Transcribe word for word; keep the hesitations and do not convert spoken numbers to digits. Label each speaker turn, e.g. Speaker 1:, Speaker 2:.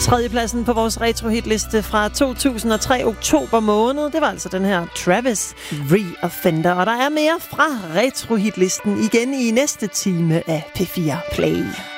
Speaker 1: Tredjepladsen på vores retrohitliste fra to tusind og tre oktober måned, det var altså den her Travis Reoffender. Og der er mere fra retrohitlisten igen i næste time af P fire Play.